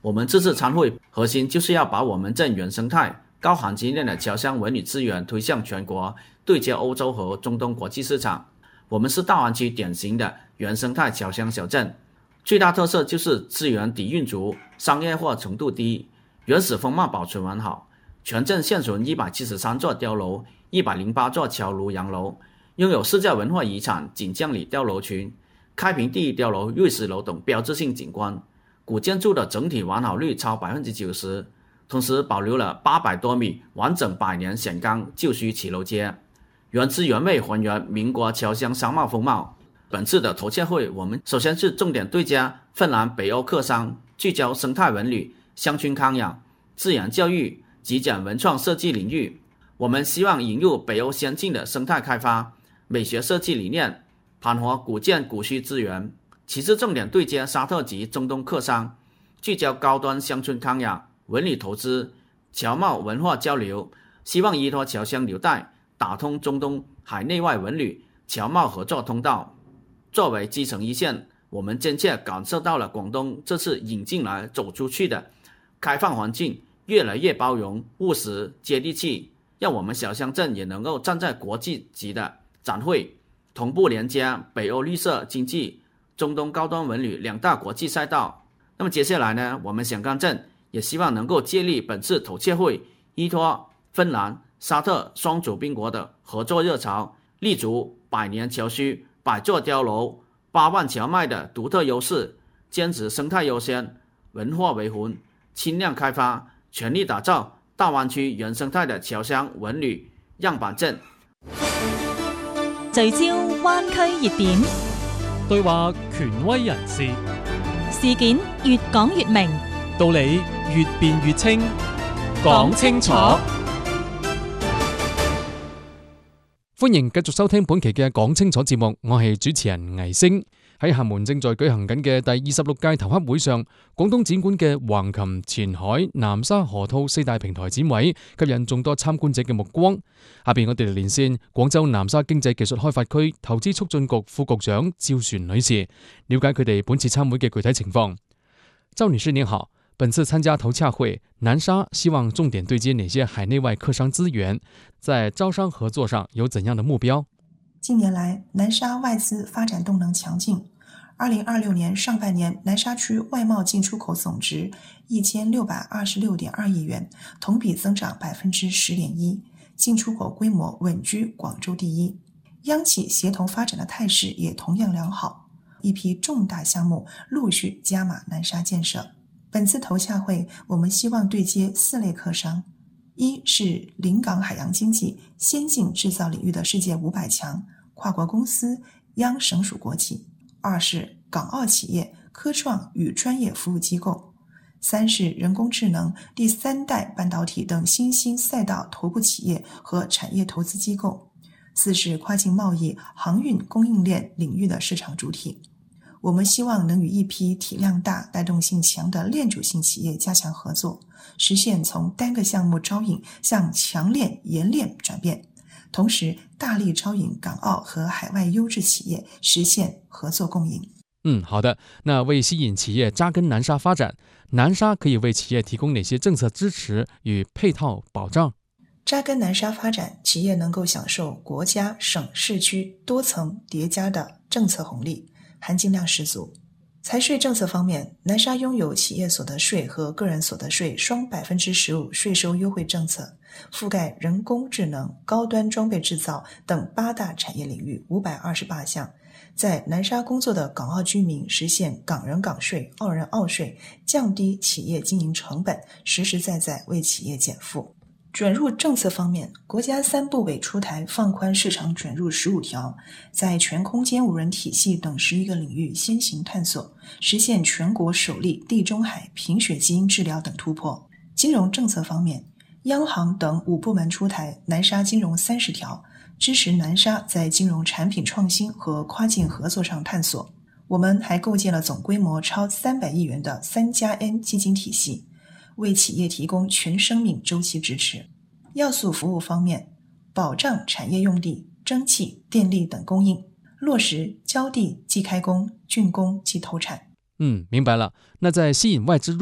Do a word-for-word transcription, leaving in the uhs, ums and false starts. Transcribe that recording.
我们这次参会核心就是要把我们镇原生态、高含金量的侨乡文旅资源推向全国，对接欧洲和中东国际市场。我们是大湾区典型的原生态侨乡小镇，最大特色就是资源底蕴足，商业化程度低，原始风貌保存完好。全镇现存一百七十三座碉楼，一百零八座桥庐洋楼，拥有世界文化遗产锦江里碉楼群、开平第一碉楼、瑞石楼等标志性景观。古建筑的整体完好率超 百分之九十， 同时保留了八百多米完整百年显钢旧墟骑楼街，原汁原味还原民国侨乡商贸风貌。本次的头切会，我们首先是重点对接芬兰、北欧客商，聚焦生态文旅、乡村康养、自然教育、极简文创设计领域。我们希望引入北欧先进的生态开发、美学设计理念，盘活古建古墟资源。其次，重点对接沙特及中东客商，聚焦高端乡村康养、文旅投资、侨贸文化交流，希望依托侨乡纽带，打通中东海内外文旅、侨贸合作通道。作为基层一线，我们真切感受到了广东这次引进来走出去的开放环境，越来越包容、务实、接地气，让我们小乡镇也能够站在国际级的展会，同步连接北欧绿色经济、中东高端文旅两大国际赛道。那么接下来呢，我们响岗镇也希望能够借力本次头切会，依托芬兰、沙特双主宾国的合作热潮，立足百年侨墟、百座碉楼、八万侨脉的独特优势，坚持生態優先、文化為本、輕量開發，全力打造大灣區原生態的僑鄉文旅樣板鎮。 聚焦灣區熱點， 對話權威人士， 事件越講越明， 道理越辯越清，講清楚。歡迎繼續收聽本期嘅講清楚節目，我係主持人倪星。喺廈門正在舉行緊嘅第二十六屆頭洽會上，廣東展館嘅橫琴、前海、南沙、河套四大平台展位吸引眾多參觀者嘅目光。下邊我哋嚟連線廣州南沙經濟技術開發區投資促進局副局長趙璇女士，了解佢哋本次參會嘅具體情況。趙女士您好，本次參加頭洽會，南沙希望重點對接哪些海內外客商資源？在招商合作上有怎樣的目標？ 近年來，南沙外資發展動能強勁。二零二六年上半年，南沙區外貿進出口總值一千六百二十六點二億元，同比增長百分之十點一，進出口規模穩居廣州第一。央企協同發展的態勢也同樣良好，一批重大項目陸續加碼南沙建設。本次頭洽會，我們希望對接四類客商：一是臨港海洋經濟、先進製造領域的世界五百強跨國公司、央省屬國企；二是港澳企業、科創與專業服務機構；三是人工智能、第三代半導體等新興賽道頭部企業和產業投資機構；四是跨境貿易、航運供應鏈領域的市場主體。我們希望能與一批體量大、帶動性強的鏈主性企業加強合作，實現從單個項目招引向強鏈延鏈轉變，同時大力招引港澳和海外優質企業，實現合作共贏。 嗯，好的。那為吸引企業扎根南沙發展，南沙可以為企業提供哪些政策支持與配套保障？ 扎根南沙發展，企業能夠享受國家、省、市區多層疊加的政策紅利，含金量十足。財稅政策方面，南沙擁有企業所得稅和個人所得稅雙百分之十五稅收優惠政策，覆蓋人工智能、高端裝備製造等八大產業領域五百二十八項。在南沙工作的港澳居民實現港人港稅、澳人澳稅，降低企業經營成本，實實在在為企業減負。准入政策方面，國家三部委出台放寬市場准入十五條，在全空間無人體系等十一個領域先行探索，實現全國首例地中海貧血基因治療等突破。金融政策方面，央行等五部門出台南沙金融三十條，支持南沙在金融產品創新和跨境合作上探索。我們還構建了總規模超三百億元的三加 N 基金體系，為企業提供全生命週期支持。要素服務方面，保障產業用地、蒸汽、電力等供應，落實交地即開工、竣工即投產。 嗯，明白了。那在吸引外資入